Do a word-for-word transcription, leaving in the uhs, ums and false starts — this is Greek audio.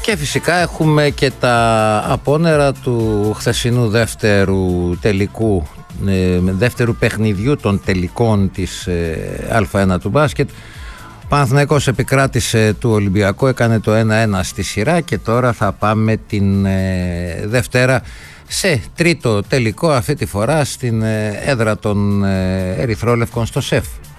Και φυσικά έχουμε και τα απόνερα του χθεσινού δεύτερου τελικού, ε, δεύτερου παιχνιδιού των τελικών της ε, Α1 του μπάσκετ. Ο Παναθηναϊκός επικράτησε του Ολυμπιακού, έκανε το ένα ένα στη σειρά και τώρα θα πάμε την ε, Δευτέρα σε τρίτο τελικό, αυτή τη φορά στην ε, έδρα των ε, Ερυθρόλευκων στο ΣΕΦ.